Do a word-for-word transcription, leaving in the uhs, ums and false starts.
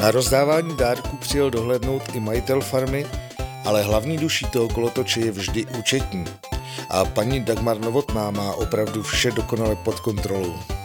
Na rozdávání dárků přijel dohlédnout i majitel farmy, ale hlavní duší toho kolotoče je vždy účetní. A paní Dagmar Novotná má opravdu vše dokonale pod kontrolou.